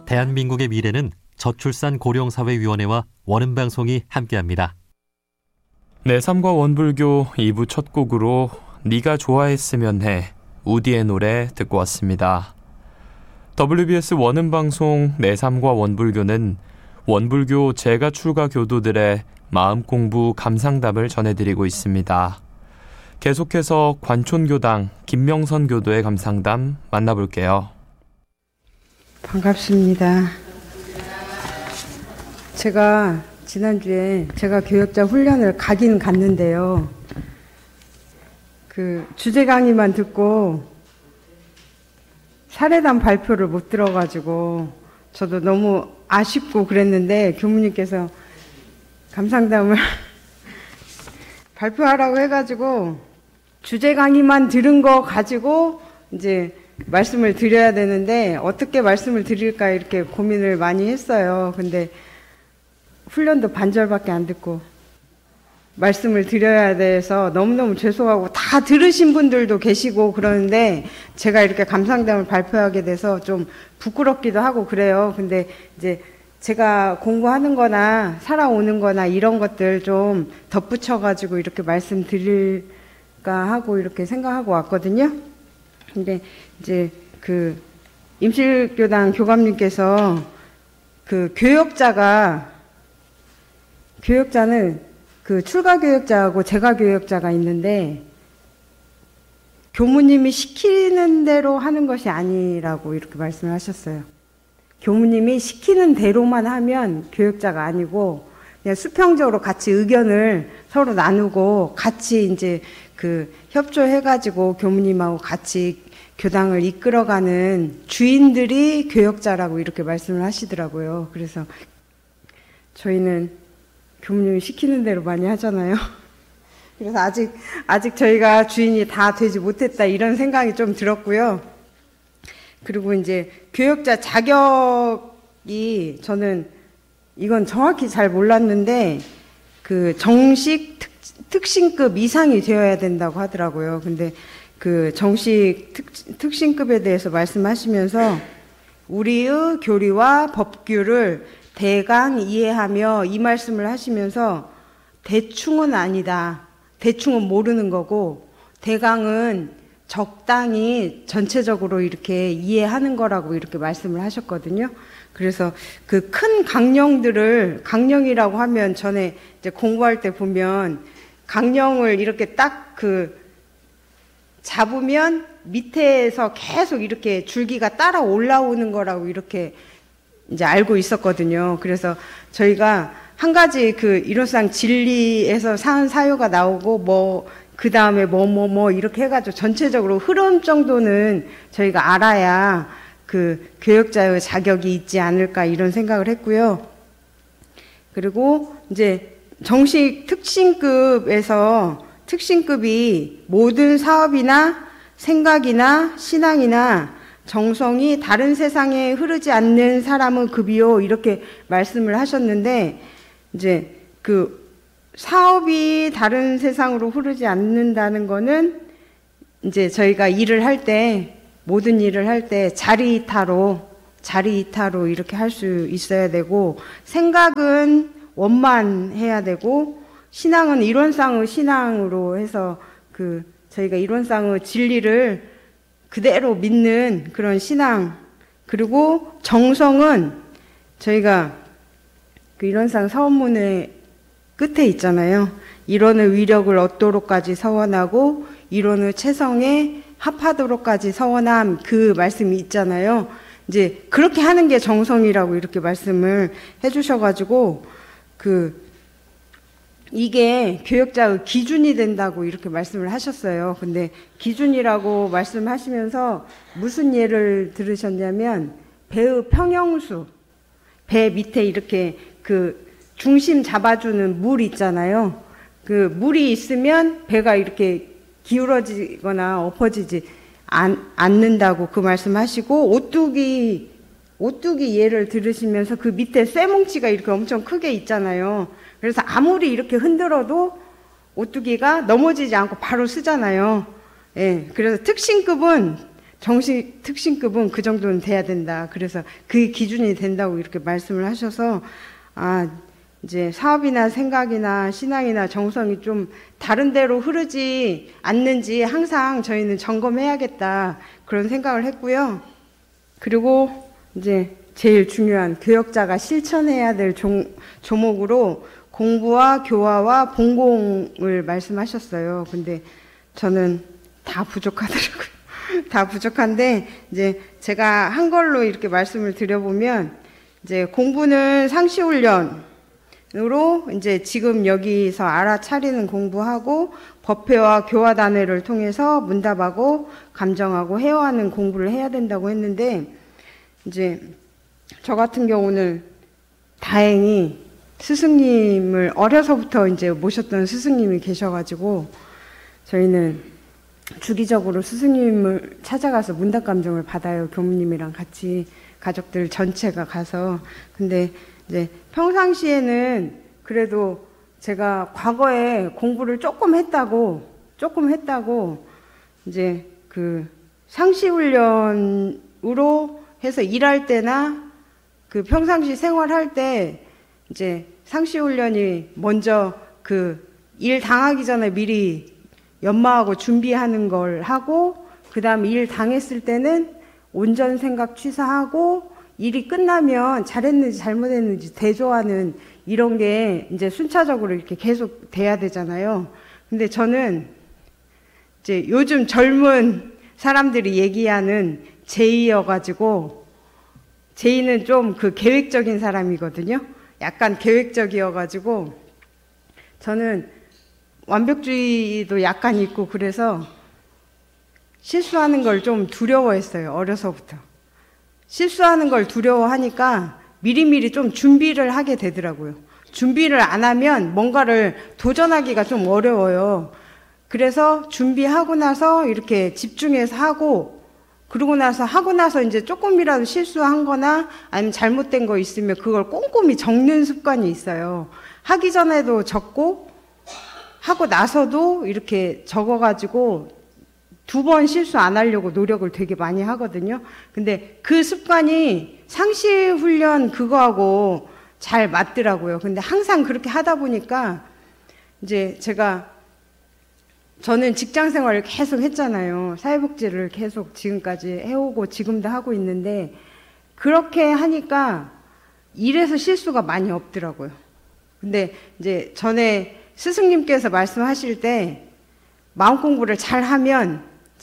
대한민국의 미래는 저출산 고령사회위원회와 원음방송이 함께합니다. 내 삶과 원불교 2부 첫 곡으로 네가 좋아했으면 해 우디의 노래 듣고 왔습니다. WBS 원음방송 내 삶과 원불교는 원불교 재가 출가 교도들의 마음 공부 감상담을 전해드리고 있습니다. 계속해서 관촌교당 김명선 교도의 감상담 만나볼게요. 반갑습니다. 제가 지난주에 제가 교역자 훈련을 가긴 갔는데요. 그 주제 강의만 듣고 사례담 발표를 못 들어가지고 저도 너무 아쉽고 그랬는데 교무님께서 감상담을 발표하라고 해가지고 주제 강의만 들은 거 가지고 이제 말씀을 드려야 되는데 어떻게 말씀을 드릴까 이렇게 고민을 많이 했어요. 근데 훈련도 반절밖에 안 듣고 말씀을 드려야 돼서 너무너무 죄송하고 다 들으신 분들도 계시고 그러는데 제가 이렇게 감상담을 발표하게 돼서 좀 부끄럽기도 하고 그래요. 근데 이제 제가 공부하는 거나 살아오는 거나 이런 것들 좀 덧붙여가지고 이렇게 말씀드릴까 하고 이렇게 생각하고 왔거든요. 근데 이제 그 임실교당 교감님께서 그 교역자는 그 출가 교역자하고 재가 교역자가 있는데 교무님이 시키는 대로 하는 것이 아니라고 이렇게 말씀을 하셨어요. 교무님이 시키는 대로만 하면 교역자가 아니고 그냥 수평적으로 같이 의견을 서로 나누고 같이 이제 그 협조해가지고 교무님하고 같이 교당을 이끌어가는 주인들이 교역자라고 이렇게 말씀을 하시더라고요. 그래서 저희는 교무님이 시키는 대로 많이 하잖아요. 그래서 아직 저희가 주인이 다 되지 못했다 이런 생각이 좀 들었고요. 그리고 이제 교역자 자격이 저는 이건 정확히 잘 몰랐는데 그 정식 특신급 이상이 되어야 된다고 하더라고요. 근데 그 정식 특신급에 대해서 말씀하시면서 우리의 교리와 법규를 대강 이해하며 이 말씀을 하시면서 대충은 아니다. 대충은 모르는 거고 대강은 적당히 전체적으로 이렇게 이해하는 거라고 이렇게 말씀을 하셨거든요. 그래서 그 큰 강령이라고 하면 전에 이제 공부할 때 보면 강령을 이렇게 딱 그 잡으면 밑에서 계속 이렇게 줄기가 따라 올라오는 거라고 이렇게 이제 알고 있었거든요. 그래서 저희가 한 가지 그 이론상 진리에서 사유가 나오고 그 다음에 이렇게 해가지고 전체적으로 흐름 정도는 저희가 알아야 그 교역자의 자격이 있지 않을까 이런 생각을 했고요. 그리고 이제 정식 특신급이 모든 사업이나 생각이나 신앙이나 정성이 다른 세상에 흐르지 않는 사람의 급이요 이렇게 말씀을 하셨는데 이제 그 사업이 다른 세상으로 흐르지 않는다는 거는 이제 저희가 모든 일을 할 때 자리 이타로 이렇게 할 수 있어야 되고 생각은 원만해야 되고 신앙은 이론상의 신앙으로 해서 그 저희가 이론상의 진리를 그대로 믿는 그런 신앙, 그리고 정성은 저희가 그 이론상 서원문의 끝에 있잖아요. 이론의 위력을 얻도록까지 서원하고 이론의 체성에 합하도록까지 서원함, 그 말씀이 있잖아요. 이제 그렇게 하는 게 정성이라고 이렇게 말씀을 해주셔가지고 이게 교역자의 기준이 된다고 이렇게 말씀을 하셨어요. 근데 기준이라고 말씀하시면서 무슨 예를 들으셨냐면 배의 평형수, 배 밑에 이렇게 그 중심 잡아주는 물 있잖아요. 그 물이 있으면 배가 이렇게 기울어지거나 엎어지지 않는다고 그 말씀하시고 오뚜기 예를 들으시면서 그 밑에 쇠뭉치가 이렇게 엄청 크게 있잖아요. 그래서 아무리 이렇게 흔들어도 오뚜기가 넘어지지 않고 바로 쓰잖아요. 예, 그래서 특신급은 정식 특신급은 그 정도는 돼야 된다. 그래서 그 기준이 된다고 이렇게 말씀을 하셔서, 이제 사업이나 생각이나 신앙이나 정성이 좀 다른 데로 흐르지 않는지 항상 저희는 점검해야겠다. 그런 생각을 했고요. 그리고 이제 제일 중요한 교역자가 실천해야 될 조목으로 공부와 교화와 본공을 말씀하셨어요. 근데 저는 다 부족하더라고요. 다 부족한데, 이제 제가 한 걸로 이렇게 말씀을 드려보면, 이제 공부는 상시훈련으로 이제 지금 여기서 알아차리는 공부하고, 법회와 교화단회를 통해서 문답하고, 감정하고, 회화하는 공부를 해야 된다고 했는데, 이제 저 같은 경우는 다행히 스승님을 어려서부터 이제 모셨던 스승님이 계셔가지고, 저희는 주기적으로 스승님을 찾아가서 문답 감정을 받아요. 교무님이랑 같이 가족들 전체가 가서. 근데 이제 평상시에는 그래도 제가 과거에 공부를 조금 했다고 이제 그 상시훈련으로 해서 일할 때나 그 평상시 생활할 때 이제 상시훈련이 먼저 그 일 당하기 전에 미리 연마하고 준비하는 걸 하고, 그 다음 일 당했을 때는 온전 생각 취사하고, 일이 끝나면 잘했는지 잘못했는지 대조하는 이런 게 이제 순차적으로 이렇게 계속 돼야 되잖아요. 근데 저는 이제 요즘 젊은 사람들이 얘기하는 제이여가지고, 제이는 좀 그 계획적인 사람이거든요. 약간 계획적이어가지고, 저는 완벽주의도 약간 있고 그래서 실수하는 걸 좀 두려워했어요. 어려서부터. 실수하는 걸 두려워하니까 미리미리 좀 준비를 하게 되더라고요. 준비를 안 하면 뭔가를 도전하기가 좀 어려워요. 그래서 준비하고 나서 이렇게 집중해서 하고, 그러고 나서 이제 조금이라도 실수한 거나 아니면 잘못된 거 있으면 그걸 꼼꼼히 적는 습관이 있어요. 하기 전에도 적고, 하고 나서도 이렇게 적어가지고 2번 실수 안 하려고 노력을 되게 많이 하거든요. 근데 그 습관이 상시훈련 그거하고 잘 맞더라고요. 근데 항상 그렇게 하다 보니까 이제 저는 직장 생활을 계속 했잖아요. 사회복지를 계속 지금까지 해오고 지금도 하고 있는데, 그렇게 하니까 일에서 실수가 많이 없더라고요. 근데 이제 전에 스승님께서 말씀하실 때 마음 공부를 잘하면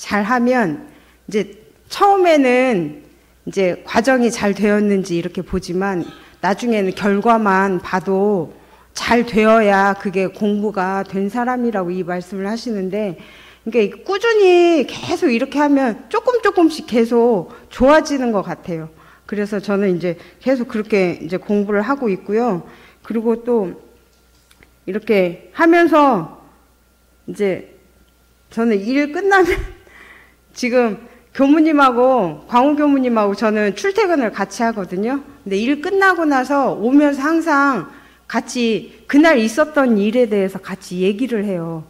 이제 처음에는 이제 과정이 잘 되었는지 이렇게 보지만 나중에는 결과만 봐도 잘 되어야 그게 공부가 된 사람이라고 이 말씀을 하시는데, 그러니까 꾸준히 계속 이렇게 하면 조금씩 계속 좋아지는 것 같아요. 그래서 저는 이제 계속 그렇게 이제 공부를 하고 있고요. 그리고 또 이렇게 하면서 이제 저는 일 끝나면 지금 교무님하고 광우 교무님하고 저는 출퇴근을 같이 하거든요. 근데 일 끝나고 나서 오면서 항상 같이 그날 있었던 일에 대해서 같이 얘기를 해요.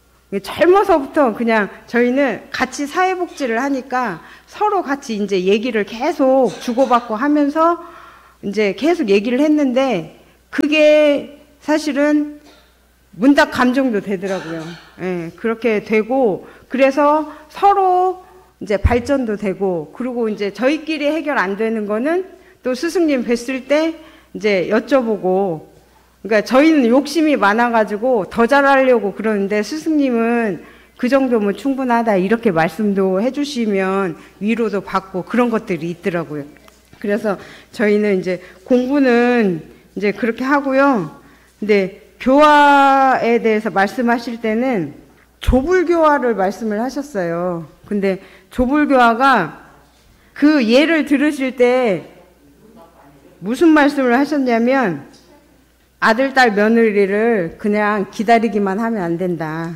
젊어서부터 그냥 저희는 같이 사회복지를 하니까 서로 같이 이제 얘기를 계속 주고받고 하면서 이제 계속 얘기를 했는데, 그게 사실은 문답 감정도 되더라고요. 예, 그렇게 되고, 그래서 서로 이제 발전도 되고, 그리고 이제 저희끼리 해결 안 되는 거는 또 스승님 뵀을 때 이제 여쭤보고, 그러니까 저희는 욕심이 많아가지고 더 잘하려고 그러는데 스승님은 그 정도면 충분하다 이렇게 말씀도 해주시면 위로도 받고 그런 것들이 있더라고요. 그래서 저희는 이제 공부는 이제 그렇게 하고요. 근데 교화에 대해서 말씀하실 때는 조불교화를 말씀을 하셨어요. 근데 조불교화가 그 예를 들으실 때 무슨 말씀을 하셨냐면, 아들, 딸, 며느리를 그냥 기다리기만 하면 안 된다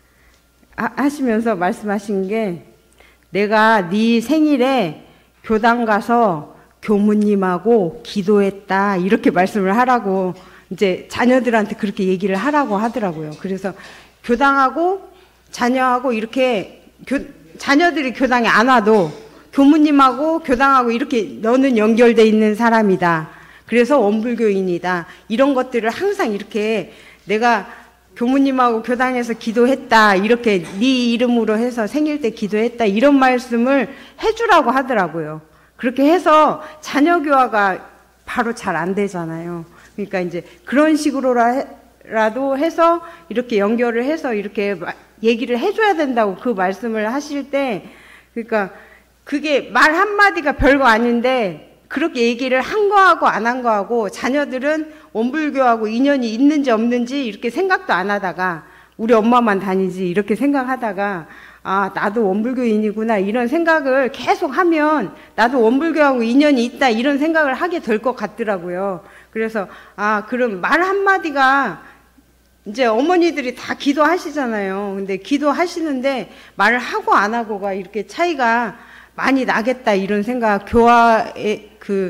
하시면서 말씀하신 게, 내가 네 생일에 교당 가서 교무님하고 기도했다 이렇게 말씀을 하라고 이제 자녀들한테 그렇게 얘기를 하라고 하더라고요. 그래서 교당하고 자녀하고 이렇게 자녀들이 교당에 안 와도 교무님하고 교당하고 이렇게 너는 연결돼 있는 사람이다. 그래서 원불교인이다. 이런 것들을 항상 이렇게 내가 교무님하고 교당에서 기도했다. 이렇게 네 이름으로 해서 생일 때 기도했다. 이런 말씀을 해주라고 하더라고요. 그렇게 해서 자녀 교화가 바로 잘 안 되잖아요. 그러니까 이제 그런 식으로라도 해서 이렇게 연결을 해서 이렇게 얘기를 해줘야 된다고 그 말씀을 하실 때, 그러니까 그게 말 한마디가 별거 아닌데 그렇게 얘기를 한 거하고 안 한 거하고 자녀들은 원불교하고 인연이 있는지 없는지 이렇게 생각도 안 하다가 우리 엄마만 다니지 이렇게 생각하다가 아, 나도 원불교인이구나 이런 생각을 계속 하면 나도 원불교하고 인연이 있다 이런 생각을 하게 될 것 같더라고요. 그래서 아, 그럼 말 한마디가 이제 어머니들이 다 기도하시잖아요. 근데 기도하시는데 말을 하고 안 하고가 이렇게 차이가 많이 나겠다 이런 생각, 교화에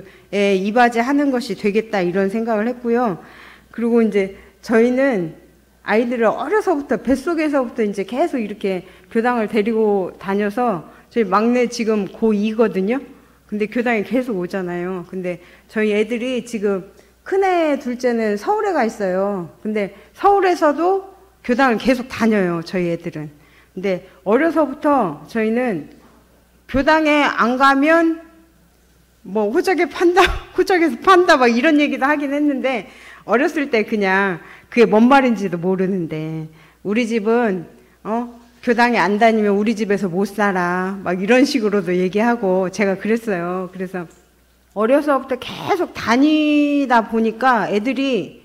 이바지하는 것이 되겠다 이런 생각을 했고요. 그리고 이제 저희는 아이들을 어려서부터 뱃속에서부터 이제 계속 이렇게 교당을 데리고 다녀서 저희 막내 지금 고2거든요. 근데 교당에 계속 오잖아요. 근데 저희 애들이 지금 큰애 둘째는 서울에 가 있어요. 근데 서울에서도 교당을 계속 다녀요. 저희 애들은. 근데 어려서부터 저희는 교당에 안 가면 뭐 호적에 판다, 호적에서 판다 막 이런 얘기도 하긴 했는데 어렸을 때 그냥 그게 뭔 말인지도 모르는데 우리 집은 교당에 안 다니면 우리 집에서 못 살아 막 이런 식으로도 얘기하고 제가 그랬어요. 그래서 어려서부터 계속 다니다 보니까 애들이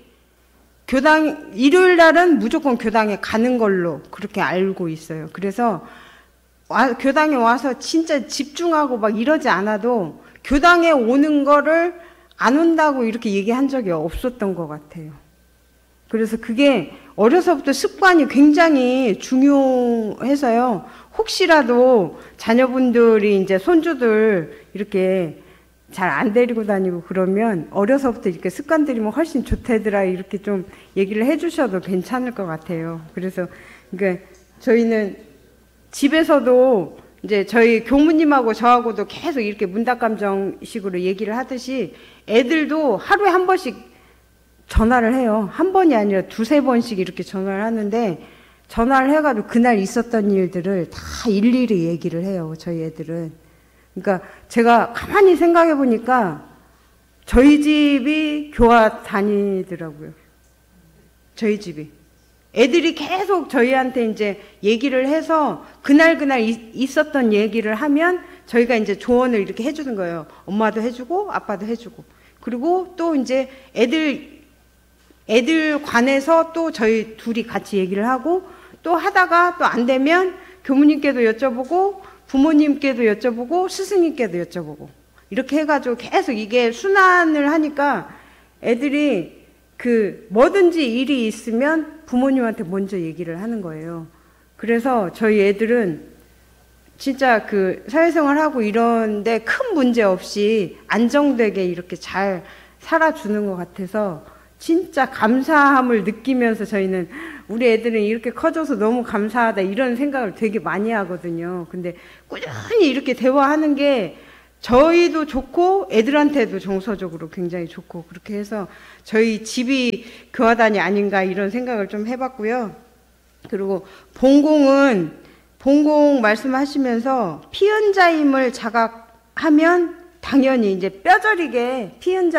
교당 일요일 날은 무조건 교당에 가는 걸로 그렇게 알고 있어요. 그래서 교당에 와서 진짜 집중하고 막 이러지 않아도 교당에 오는 거를 안 온다고 이렇게 얘기한 적이 없었던 것 같아요. 그래서 그게 어려서부터 습관이 굉장히 중요해서요. 혹시라도 자녀분들이 이제 손주들 이렇게 잘 안 데리고 다니고 그러면 어려서부터 이렇게 습관 들이면 훨씬 좋다더라 이렇게 좀 얘기를 해주셔도 괜찮을 것 같아요. 그래서 그러니까 저희는 집에서도 이제 저희 교무님하고 저하고도 계속 이렇게 문답감정식으로 얘기를 하듯이 애들도 하루에 한 번씩 전화를 해요. 한 번이 아니라 두세 번씩 이렇게 전화를 하는데 전화를 해가지고 그날 있었던 일들을 다 일일이 얘기를 해요. 저희 애들은. 그러니까 제가 가만히 생각해 보니까 저희 집이 교화 다니더라고요. 저희 집이. 애들이 계속 저희한테 이제 얘기를 해서 그날 있었던 얘기를 하면 저희가 이제 조언을 이렇게 해주는 거예요. 엄마도 해주고 아빠도 해주고. 그리고 또 이제 애들 관해서 또 저희 둘이 같이 얘기를 하고 또 하다가 또 안 되면 교무님께도 여쭤보고 부모님께도 여쭤보고 스승님께도 여쭤보고 이렇게 해가지고 계속 이게 순환을 하니까 애들이 뭐든지 일이 있으면 부모님한테 먼저 얘기를 하는 거예요. 그래서 저희 애들은 진짜 사회생활하고 이런데 큰 문제 없이 안정되게 이렇게 잘 살아주는 것 같아서 진짜 감사함을 느끼면서 저희는 우리 애들은 이렇게 커져서 너무 감사하다 이런 생각을 되게 많이 하거든요. 근데 꾸준히 이렇게 대화하는 게 저희도 좋고 애들한테도 정서적으로 굉장히 좋고 그렇게 해서 저희 집이 교화단이 아닌가 이런 생각을 좀 해봤고요. 그리고 본공 말씀하시면서 피은자임을 자각하면 당연히 이제 뼈저리게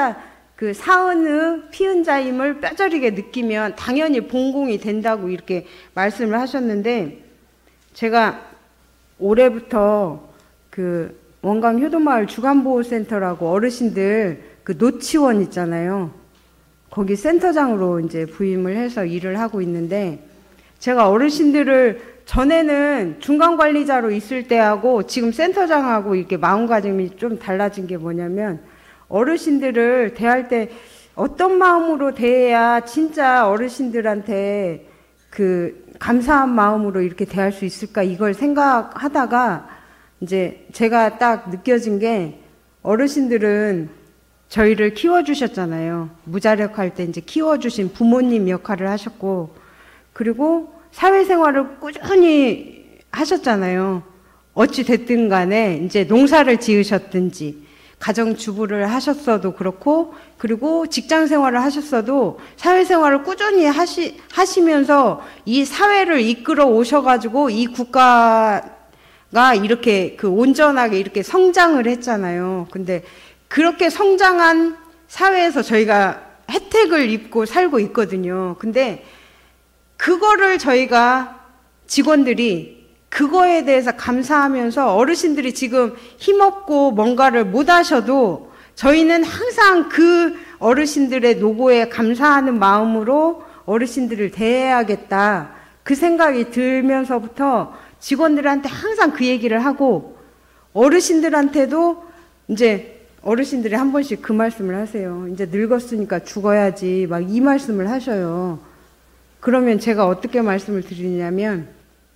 사은의 피은자임을 뼈저리게 느끼면 당연히 본공이 된다고 이렇게 말씀을 하셨는데 제가 올해부터 원강 효도마을 주간보호센터라고 어르신들 노치원 있잖아요. 거기 센터장으로 이제 부임을 해서 일을 하고 있는데 제가 어르신들을 전에는 중간관리자로 있을 때하고 지금 센터장하고 이렇게 마음가짐이 좀 달라진 게 뭐냐면 어르신들을 대할 때 어떤 마음으로 대해야 진짜 어르신들한테 감사한 마음으로 이렇게 대할 수 있을까 이걸 생각하다가 이제 제가 딱 느껴진 게 어르신들은 저희를 키워주셨잖아요. 무자력할 때 이제 키워주신 부모님 역할을 하셨고 그리고 사회생활을 꾸준히 하셨잖아요. 어찌 됐든 간에 이제 농사를 지으셨든지 가정주부를 하셨어도 그렇고, 그리고 직장 생활을 하셨어도 사회생활을 꾸준히 하시면서 이 사회를 이끌어 오셔가지고 이 국가가 이렇게 온전하게 이렇게 성장을 했잖아요. 근데 그렇게 성장한 사회에서 저희가 혜택을 입고 살고 있거든요. 근데 그거를 저희가 직원들이 그거에 대해서 감사하면서 어르신들이 지금 힘없고 뭔가를 못 하셔도 저희는 항상 그 어르신들의 노고에 감사하는 마음으로 어르신들을 대해야겠다. 그 생각이 들면서부터 직원들한테 항상 그 얘기를 하고, 어르신들한테도 이제 어르신들이 한 번씩 그 말씀을 하세요. 이제 늙었으니까 죽어야지, 막 이 말씀을 하셔요. 그러면 제가 어떻게 말씀을 드리냐면,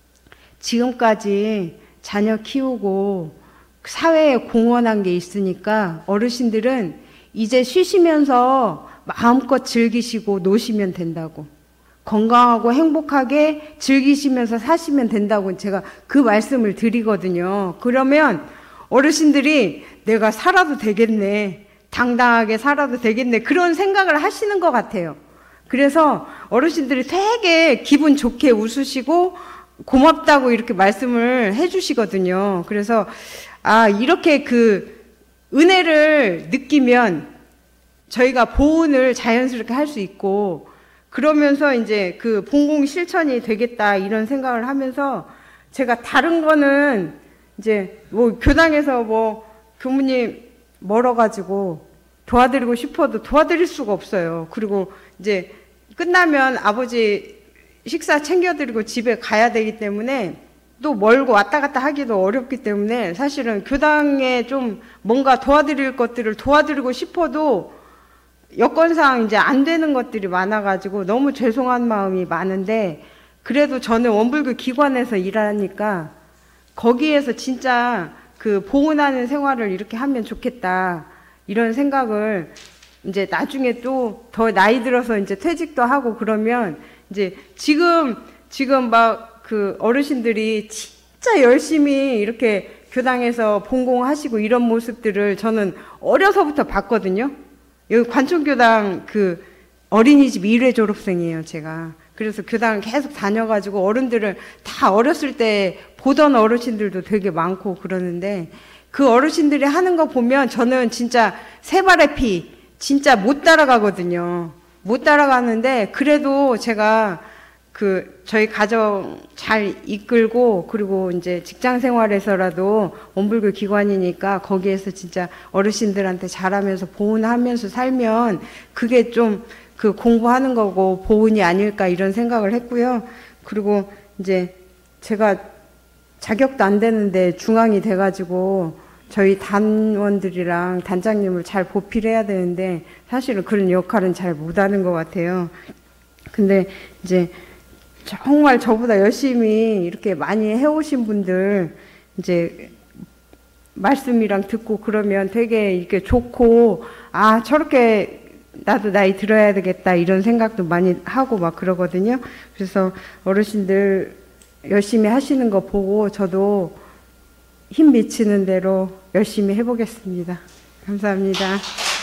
지금까지 자녀 키우고 사회에 공헌한 게 있으니까 어르신들은 이제 쉬시면서 마음껏 즐기시고 노시면 된다고, 건강하고 행복하게 즐기시면서 사시면 된다고 제가 그 말씀을 드리거든요. 그러면 어르신들이 내가 살아도 되겠네, 당당하게 살아도 되겠네, 그런 생각을 하시는 것 같아요. 그래서 어르신들이 되게 기분 좋게 웃으시고 고맙다고 이렇게 말씀을 해주시거든요. 그래서 이렇게 그 은혜를 느끼면 저희가 보훈을 자연스럽게 할 수 있고, 그러면서 이제 그 봉공 실천이 되겠다 이런 생각을 하면서, 제가 다른 거는 이제 뭐 교당에서 뭐 교무님 멀어가지고 도와드리고 싶어도 도와드릴 수가 없어요. 그리고 이제 끝나면 아버지 식사 챙겨드리고 집에 가야 되기 때문에 또 멀고 왔다 갔다 하기도 어렵기 때문에 사실은 교당에 좀 뭔가 도와드릴 것들을 도와드리고 싶어도 여건상 이제 안 되는 것들이 많아가지고 너무 죄송한 마음이 많은데, 그래도 저는 원불교 기관에서 일하니까 거기에서 진짜 그 보훈하는 생활을 이렇게 하면 좋겠다 이런 생각을, 이제 나중에 또 더 나이 들어서 이제 퇴직도 하고 그러면 이제 지금 막 그 어르신들이 진짜 열심히 이렇게 교당에서 봉공하시고 이런 모습들을 저는 어려서부터 봤거든요. 여기 관촌교당 그 어린이집 1회 졸업생이에요, 제가. 그래서 교당을 계속 다녀가지고 어른들을 다 어렸을 때 보던 어르신들도 되게 많고 그러는데, 그 어르신들이 하는 거 보면 저는 진짜 세 발의 피, 진짜 못 따라가거든요. 못 따라가는데, 그래도 제가 그 저희 가정 잘 이끌고, 그리고 이제 직장 생활에서라도 원불교 기관이니까 거기에서 진짜 어르신들한테 잘하면서 보훈하면서 살면 그게 좀 그 공부하는 거고 보훈이 아닐까 이런 생각을 했고요. 그리고 이제 제가 자격도 안 되는데 중앙이 돼가지고 저희 단원들이랑 단장님을 잘 보필해야 되는데 사실은 그런 역할은 잘 못하는 것 같아요. 근데 이제 정말 저보다 열심히 이렇게 많이 해오신 분들 이제 말씀이랑 듣고 그러면 되게 이렇게 좋고, 저렇게 나도 나이 들어야 되겠다 이런 생각도 많이 하고 막 그러거든요. 그래서 어르신들 열심히 하시는 거 보고 저도 힘 미치는 대로 열심히 해보겠습니다. 감사합니다.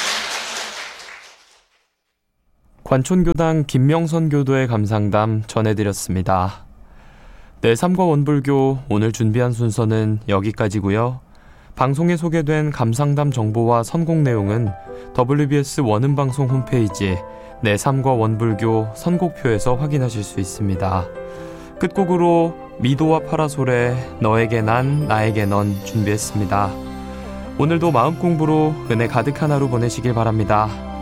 관촌교당 김명선 교도의 감상담 전해드렸습니다. 네, 삼과 원불교 오늘 준비한 순서는 여기까지고요. 방송에 소개된 감상담 정보와 선곡 내용은 WBS 원음방송 홈페이지 내 삼과 원불교 선곡표에서 확인하실 수 있습니다. 끝곡으로 미도와 파라솔의 너에게 난 나에게 넌 준비했습니다. 오늘도 마음 공부로 은혜 가득한 하루 보내시길 바랍니다.